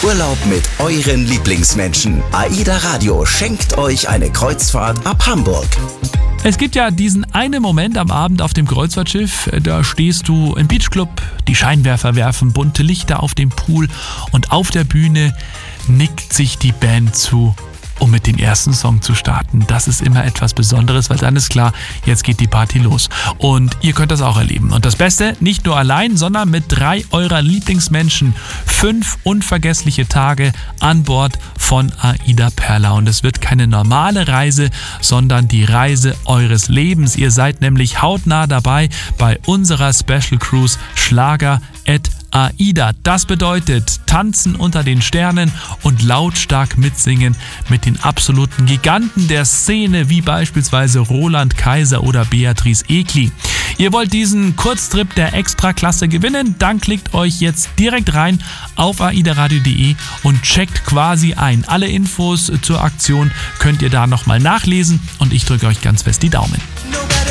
Urlaub mit euren Lieblingsmenschen. AIDA Radio schenkt euch eine Kreuzfahrt ab Hamburg. Es gibt ja diesen einen Moment am Abend auf dem Kreuzfahrtschiff, da stehst du im Beachclub, die Scheinwerfer werfen bunte Lichter auf dem Pool und auf der Bühne nickt sich die Band zu, um mit dem ersten Song zu starten. Das ist immer etwas Besonderes, weil dann ist klar, jetzt geht die Party los. Und ihr könnt das auch erleben. Und das Beste, nicht nur allein, sondern mit 3 eurer Lieblingsmenschen. 5 unvergessliche Tage an Bord von AIDA Perla. Und es wird keine normale Reise, sondern die Reise eures Lebens. Ihr seid nämlich hautnah dabei bei unserer Special Cruise Schlager at AIDA. Das bedeutet tanzen unter den Sternen und lautstark mitsingen mit den absoluten Giganten der Szene, wie beispielsweise Roland Kaiser oder Beatrice Egli. Ihr wollt diesen Kurztrip der Extraklasse gewinnen? Dann klickt euch jetzt direkt rein auf aidaradio.de und checkt quasi ein. Alle Infos zur Aktion könnt ihr da nochmal nachlesen und ich drücke euch ganz fest die Daumen.